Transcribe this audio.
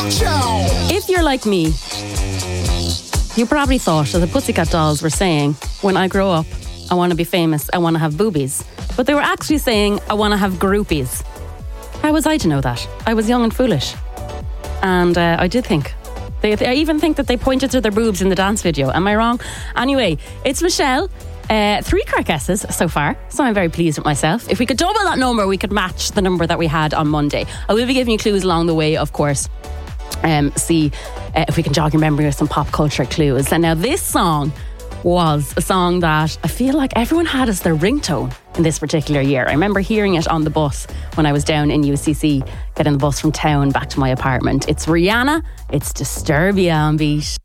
If you're like me, you probably thought that the Pussycat Dolls were saying, when I grow up, I want to be famous, I want to have boobies. But they were actually saying, I want to have groupies. How was I to know that? I was young and foolish. And I did think. I even think that they pointed to their boobs in the dance video. Am I wrong? Anyway, it's Michelle. 3 correct guesses so far, so I'm very pleased with myself. If we could double that number, we could match the number that we had on Monday. I will be giving you clues along the way, of course. See if we can jog your memory with some pop culture clues. And now this song was a song that I feel like everyone had as their ringtone in this particular year. I remember hearing it on the bus when I was down in UCC, getting the bus from town back to my apartment. It's Rihanna, it's Disturbia on Beat.